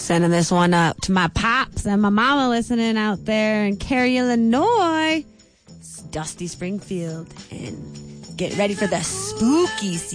Sending this one up to my pops and my mama listening out there in Cary, Illinois. It's Dusty Springfield. And get ready for the spooky season.